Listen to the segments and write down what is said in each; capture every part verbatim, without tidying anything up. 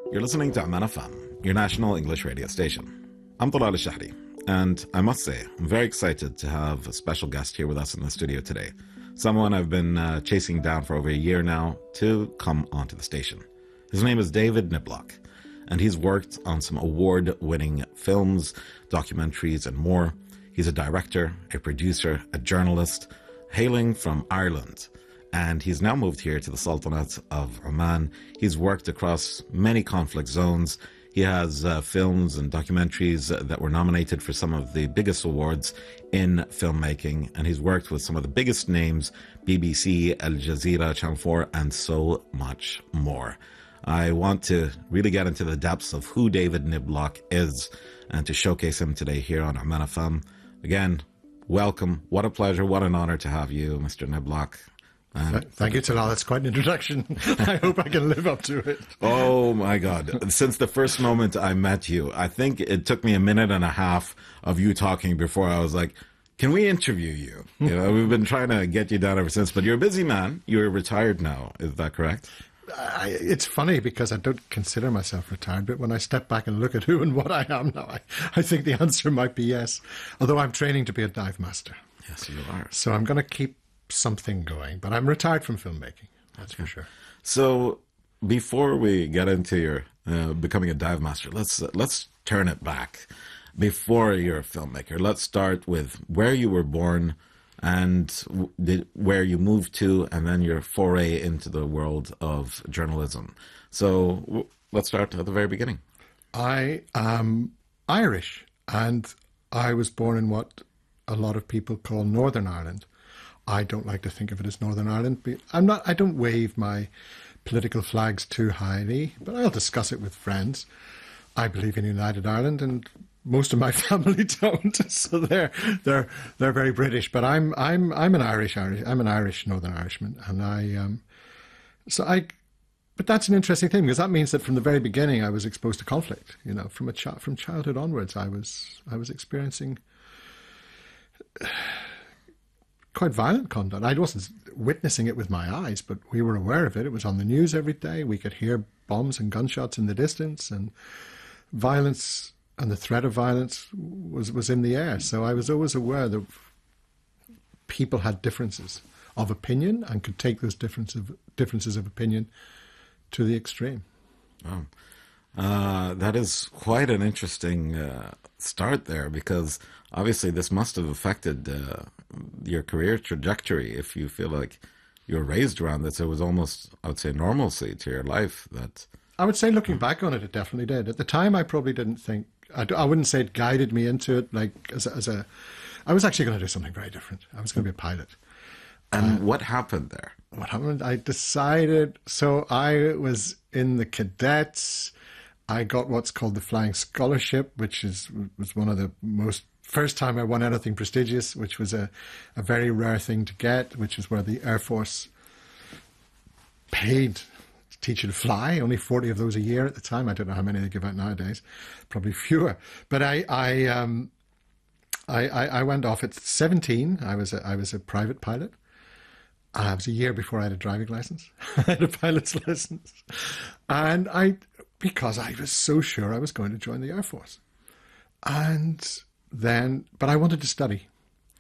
You're listening to Amman F M, your national English radio station. I'm Talal Al-Shahri, and I must say, I'm very excited to have a special guest here with us in the studio today. Someone I've been uh, chasing down for over a year now to come onto the station. His name is David Niblock, and he's worked on some award-winning films, documentaries, and more. He's a director, a producer, a journalist, hailing from Ireland. And he's now moved here to the Sultanate of Oman. He's worked across many conflict zones. He has uh, films and documentaries that were nominated for some of the biggest awards in filmmaking. And he's worked with some of the biggest names, B B C, Al Jazeera, Channel four, and so much more. I want to really get into the depths of who David Niblock is and to showcase him today here on Amman F M. Again, welcome. What a pleasure. What an honor to have you, Mister Niblock. Um, Thank you, Talal. That's quite an introduction. I hope I can live up to it. Oh, my God. Since the first moment I met you, I think it took me a minute and a half of you talking before I was like, can we interview you? You know, we've been trying to get you down ever since, but you're a busy man. You're retired now. Is that correct? I, it's funny because I don't consider myself retired, but when I step back and look at who and what I am now, I, I think the answer might be yes. Although I'm training to be a dive master. Yes, you are. So I'm going to keep something going, but I'm retired from filmmaking, that's okay. for sure. So before we get into your uh, becoming a dive master, let's uh, let's turn it back. Before you're a filmmaker, let's start with where you were born and w- did, where you moved to, and then your foray into the world of journalism. So w- let's start at the very beginning. I am Irish, and I was born in what a lot of people call Northern Ireland. I don't like to think of it as Northern Ireland. I'm not. I don't wave my political flags too highly, but I'll discuss it with friends. I believe in United Ireland, and most of my family don't. So they're they're they're very British. But I'm I'm I'm an Irish Irish. I'm an Irish Northern Irishman, and I um. So I, but that's an interesting thing because that means that from the very beginning I was exposed to conflict. You know, from a child from childhood onwards, I was I was experiencing quite violent conduct. I wasn't witnessing it with my eyes, but we were aware of it. It was on the news every day. We could hear bombs and gunshots in the distance, and violence and the threat of violence was, was in the air. So I was always aware that people had differences of opinion and could take those differences of, differences of opinion to the extreme. Oh. Uh, that is quite an interesting uh, start there, because obviously this must have affected uh, your career trajectory if you feel like you were raised around this. It was almost, I would say, normalcy to your life. That I would say, looking back on it, it definitely did. At the time, I probably didn't think, I, I wouldn't say it guided me into it. Like as a, as a, I was actually going to do something very different. I was going to be a pilot. And uh, what happened there? What happened? I decided, so I was in the cadets. I got what's called the Flying Scholarship, which is was one of the most, first time I won anything prestigious, which was a, a very rare thing to get, which is where the Air Force paid to teach you to fly. Only forty of those a year at the time. I don't know how many they give out nowadays. Probably fewer. But I I um I, I, I went off at seventeen. I was a, I was a private pilot. I was a year before I had a driving license. I had a pilot's license. And I, because I was so sure I was going to join the Air Force. And then, but I wanted to study.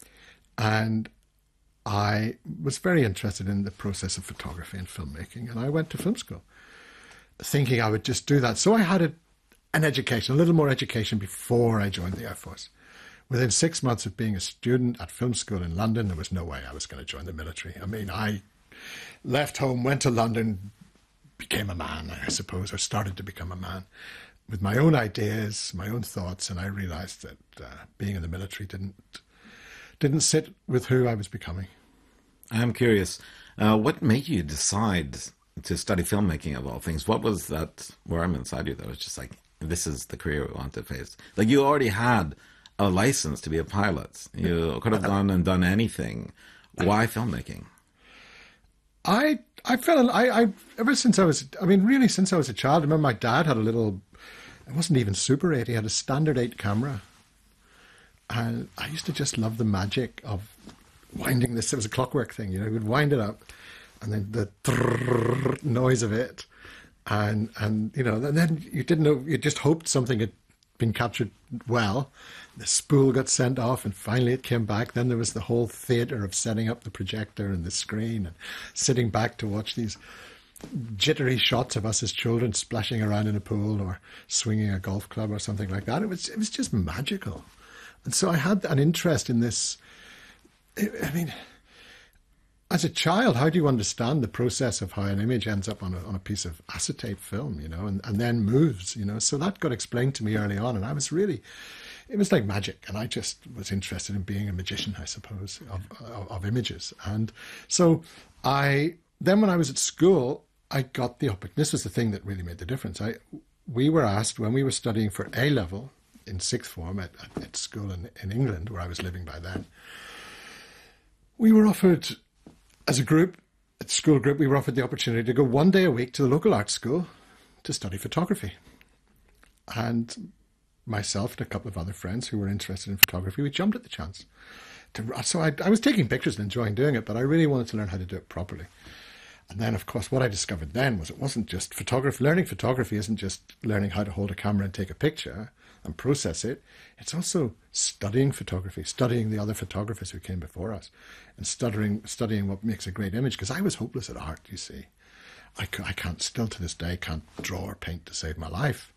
And I was very interested in the process of photography and filmmaking. And I went to film school thinking I would just do that. So I had a, an education, a little more education before I joined the Air Force. Within six months of being a student at film school in London, there was no way I was going to join the military. I mean, I left home, went to London, became a man, I suppose, or started to become a man with my own ideas, my own thoughts, and I realized that uh, being in the military didn't didn't sit with who I was becoming. I'm curious, uh, what made you decide to study filmmaking of all things? What was that worm inside you that was just like, this is the career we want to face? Like, you already had a license to be a pilot. You could have gone and done anything. Why filmmaking? I I felt I, I ever since I was I mean really since I was a child. I remember my dad had a little, it wasn't even Super eight. He had a standard eight camera, and I used to just love the magic of winding this. It was a clockwork thing, you know. He would wind it up, and then the noise of it, And, and you know, and then you didn't know, you just hoped something had been captured well. The spool got sent off and finally it came back. Then there was the whole theatre of setting up the projector and the screen and sitting back to watch these jittery shots of us as children splashing around in a pool or swinging a golf club or something like that. It was, it was just magical. And so I had an interest in this. I mean, as a child, how do you understand the process of how an image ends up on a, on a piece of acetate film, you know, and, and then moves, you know? So that got explained to me early on, and I was really, it was like magic. And I just was interested in being a magician, I suppose, of, of, of images. And so I, then when I was at school, I got the opportunity. This was the thing that really made the difference. I, we were asked when we were studying for A level in sixth form at, at, at school in, in England, where I was living by then, we were offered, as a group, at school group, we were offered the opportunity to go one day a week to the local art school to study photography. And myself and a couple of other friends who were interested in photography, we jumped at the chance. To, so I, I was taking pictures and enjoying doing it, but I really wanted to learn how to do it properly. And then, of course, what I discovered then was it wasn't just photography. Learning photography isn't just learning how to hold a camera and take a picture and process it. It's also studying photography, studying the other photographers who came before us, and studying studying what makes a great image. Because I was hopeless at art, you see. I, I can't, still to this day, can't draw or paint to save my life.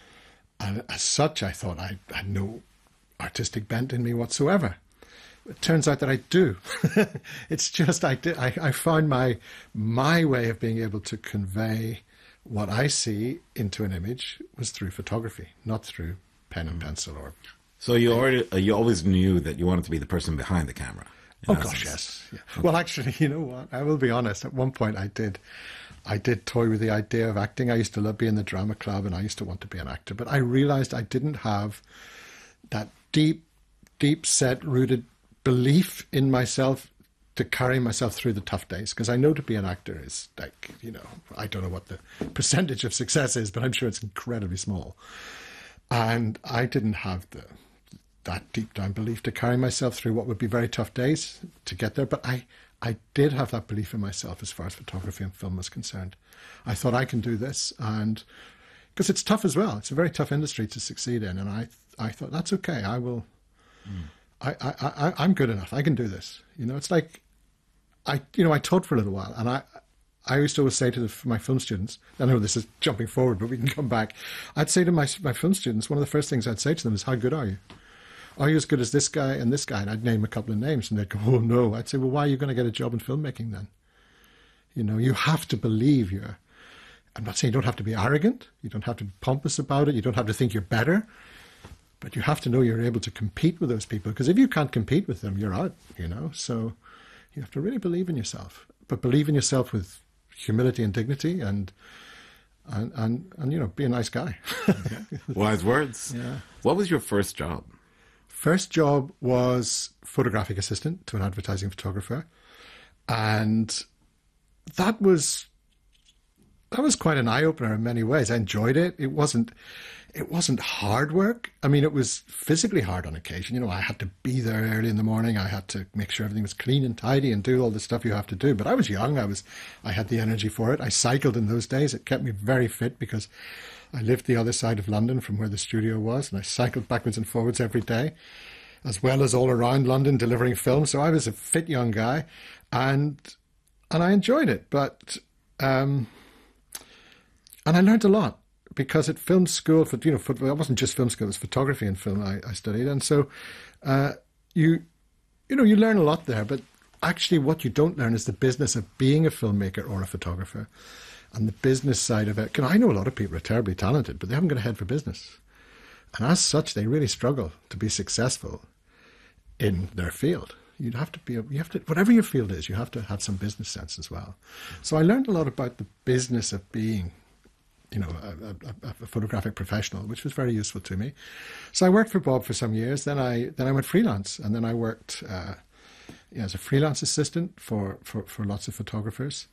And as such, I thought I had no artistic bent in me whatsoever. It turns out that I do. It's just I, did, I I found my my way of being able to convey what I see into an image was through photography, not through pen and pencil or. So you already uh, you always knew that you wanted to be the person behind the camera. Oh gosh, yes. Yeah. Okay. Well, actually, you know what? I will be honest. At one point, I did. I did toy with the idea of acting. I used to love being in the drama club, and I used to want to be an actor. But I realized I didn't have that deep, deep set, rooted belief in myself to carry myself through the tough days, because I know to be an actor is like, you know, I don't know what the percentage of success is, but I'm sure it's incredibly small. And I didn't have the that deep down belief to carry myself through what would be very tough days to get there. But I, I did have that belief in myself as far as photography and film was concerned. I thought I can do this, and because it's tough as well. It's a very tough industry to succeed in. And I, I thought that's okay. I will. Mm. I, I, I, I'm good enough. I can do this. You know, it's like, I, you know, I taught for a little while, and I, I used to always say to the, my film students, I know this is jumping forward, but we can come back. I'd say to my, my film students, one of the first things I'd say to them is, how good are you? Are you as good as this guy and this guy? And I'd name a couple of names, and they'd go, oh no. I'd say, well, why are you going to get a job in filmmaking then? You know, you have to believe you're, I'm not saying you don't have to be arrogant. You don't have to be pompous about it. You don't have to think you're better. But you have to know you're able to compete with those people, because if you can't compete with them, you're out, you know. So you have to really believe in yourself, but believe in yourself with humility and dignity, and and and, and you know, be a nice guy. Wise words. Yeah. What was your first job? First job was photographic assistant to an advertising photographer, and that was that was quite an eye opener in many ways. I enjoyed it. It wasn't. It wasn't hard work. I mean, it was physically hard on occasion. You know, I had to be there early in the morning. I had to make sure everything was clean and tidy and do all the stuff you have to do. But I was young. I was, I had the energy for it. I cycled in those days. It kept me very fit because I lived the other side of London from where the studio was, and I cycled backwards and forwards every day, as well as all around London delivering film. So I was a fit young guy, and and I enjoyed it. But um, and I learned a lot. Because at film school, for you know, for, it wasn't just film school; it was photography and film I, I studied, and so uh, you, you know, you learn a lot there. But actually, what you don't learn is the business of being a filmmaker or a photographer, and the business side of it. Cause I know a lot of people are terribly talented, but they haven't got a head for business, and as such, they really struggle to be successful in their field. You'd have to be, you have to, whatever your field is, you have to have some business sense as well. So I learned a lot about the business of being, you know, a, a, a photographic professional, which was very useful to me. So I worked for Bob for some years. Then I then I went freelance, and then I worked uh, yeah, as a freelance assistant for, for, for lots of photographers,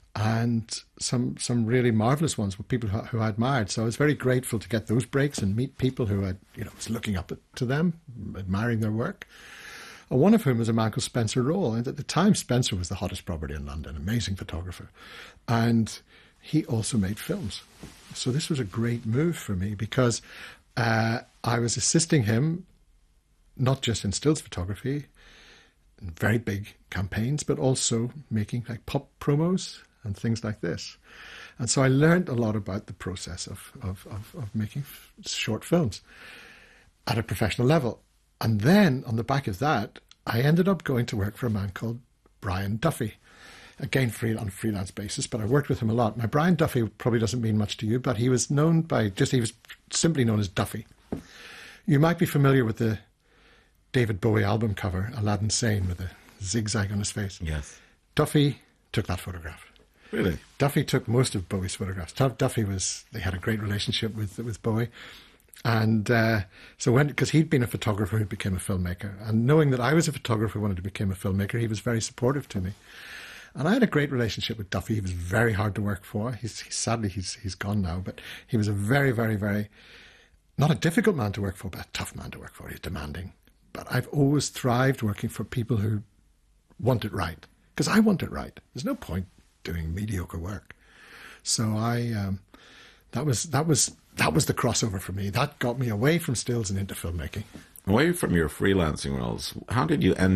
and some some really marvelous ones with people who, who I admired. So I was very grateful to get those breaks and meet people who I you know was looking up to them, admiring their work. And one of whom was a man called Spencer Roll, and at the time Spencer was the hottest property in London, amazing photographer, and he also made films. So this was a great move for me because uh, I was assisting him not just in stills photography, in very big campaigns, but also making like pop promos and things like this. And so I learned a lot about the process of, of, of, of making f- short films at a professional level. And then on the back of that, I ended up going to work for a man called Brian Duffy. Again, free, on a freelance basis, but I worked with him a lot. Now, Brian Duffy probably doesn't mean much to you, but he was known by, just he was simply known as Duffy. You might be familiar with the David Bowie album cover, Aladdin Sane, with a zigzag on his face. Yes. Duffy took that photograph. Really? Duffy took most of Bowie's photographs. Duffy was, they had a great relationship with with Bowie. And uh, so when, because he'd been a photographer who became a filmmaker, and knowing that I was a photographer who wanted to become a filmmaker, he was very supportive to me. And I had a great relationship with Duffy. He was very hard to work for. He's, he's sadly he's he's gone now, but he was a very, very, very, not a difficult man to work for, but a tough man to work for. He's demanding. But I've always thrived working for people who want it right, because I want it right. There's no point doing mediocre work. So I, um, that was that was that was the crossover for me. That got me away from stills and into filmmaking. Away from your freelancing roles, how did you end